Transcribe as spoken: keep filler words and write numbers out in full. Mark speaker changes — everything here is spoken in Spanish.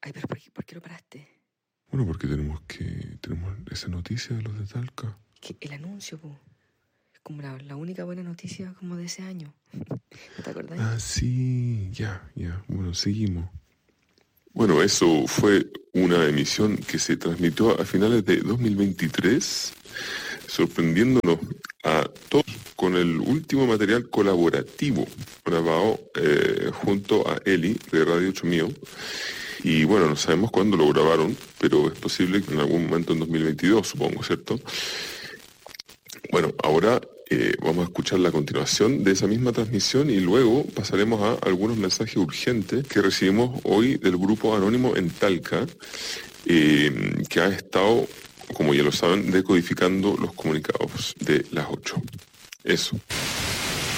Speaker 1: Ay, pero ¿por qué, por qué lo paraste?
Speaker 2: Bueno, porque tenemos que tenemos esa noticia de los de Talca.
Speaker 1: Que el anuncio, po. Es como la, la única buena noticia como de ese año. ¿No te acordás?
Speaker 2: Ah, sí, ya, ya. Bueno, seguimos. Bueno, eso fue una emisión que se transmitió a finales de dos mil veintitrés, sorprendiéndonos a todos con el último material colaborativo grabado eh, junto a Eli de Radio Chomío. Y bueno, no sabemos cuándo lo grabaron, pero es posible que en algún momento en dos mil veintidós, supongo, ¿cierto? Bueno, ahora eh, vamos a escuchar la continuación de esa misma transmisión y luego pasaremos a algunos mensajes urgentes que recibimos hoy del grupo anónimo en Talca, eh, que ha estado, como ya lo saben, decodificando los comunicados de las ocho. Eso.